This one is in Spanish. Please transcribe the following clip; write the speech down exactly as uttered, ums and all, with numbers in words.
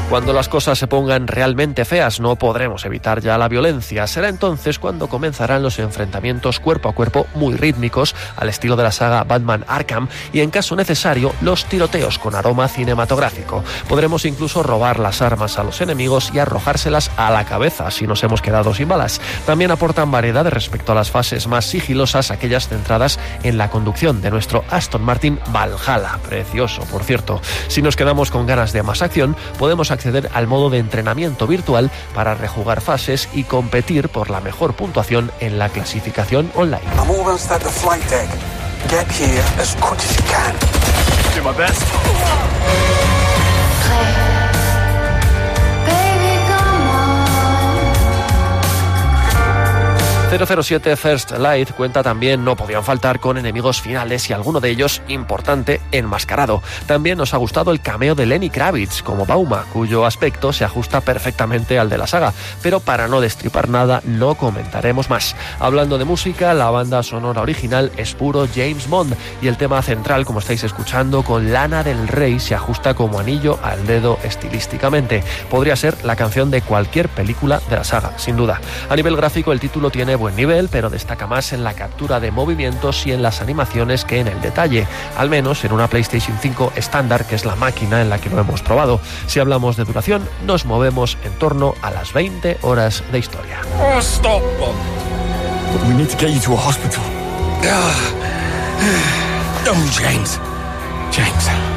Cuando las cosas se pongan realmente feas, no podremos evitar ya la violencia. Será entonces cuando comenzarán los enfrentamientos cuerpo a cuerpo muy rítmicos, al estilo de la saga Batman Arkham, y en caso necesario, los tiroteos con aroma cinematográfico. Podremos incluso robar las armas a los enemigos y arrojárselas a la cabeza si nos hemos quedado sin balas. También aportan variedad respecto a las fases más sigilosas, aquellas centradas en la conducción de nuestro Aston Martin Valhalla. Precioso, por cierto. Si nos quedamos con ganas de más acción, podemos acceder al modo de entrenamiento virtual para rejugar fases y competir por la mejor puntuación en la clasificación online. I'm almost at the flight deck. Get here as quick as you can. Do my best. cero cero siete First Light cuenta también, no podían faltar, con enemigos finales y alguno de ellos, importante, enmascarado. También nos ha gustado el cameo de Lenny Kravitz como Bauma, cuyo aspecto se ajusta perfectamente al de la saga, pero para no destripar nada no comentaremos más. Hablando de música, la banda sonora original es puro James Bond y el tema central, como estáis escuchando, con Lana del Rey, se ajusta como anillo al dedo estilísticamente. Podría ser la canción de cualquier película de la saga, sin duda. A nivel gráfico, el título tiene buen nivel, pero destaca más en la captura de movimientos y en las animaciones que en el detalle, al menos en una PlayStation cinco estándar, que es la máquina en la que lo hemos probado. Si hablamos de duración, nos movemos en torno a las veinte horas de historia. Oh, stop, Bob. We need to get you to a hospital. Oh, James. James.